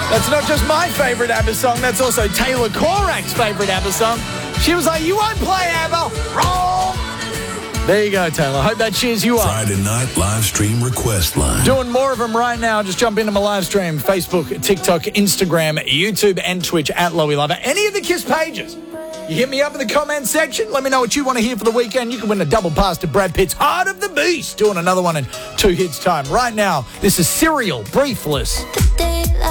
That's not just my favourite ABBA song, that's also Taylor Korak's favourite ABBA song. She was like, you won't play ABBA. Wrong. There you go, Taylor. Hope that cheers you up. Friday night live stream request line. Doing more of them right now. Just jump into my live stream. Facebook, TikTok, Instagram, YouTube, and Twitch at Lowy Lover. Any of the KISS pages. You hit me up in the comment section. Let me know what you want to hear for the weekend. You can win a double pass to Brad Pitt's Heart of the Beast. Doing another one in 2 hits time. Right now, this is Serial, Breathless.